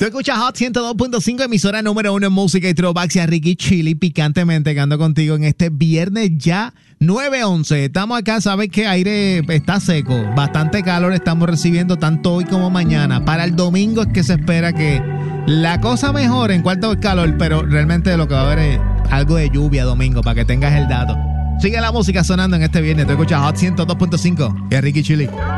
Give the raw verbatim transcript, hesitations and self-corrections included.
escuchas Hot ciento dos punto cinco, emisora número uno en música y throwbacks, y a Ricky Chili picantemente que ando contigo en este viernes ya nueve once. Estamos acá, sabes que aire está seco, bastante calor estamos recibiendo tanto hoy como mañana. Para el domingo es que se espera que la cosa mejore en cuanto al calor, pero realmente lo que va a haber es algo de lluvia domingo, para que tengas el dato. Sigue la música sonando en este viernes. Tú escuchas Hot ciento dos punto cinco y a Ricky Chili.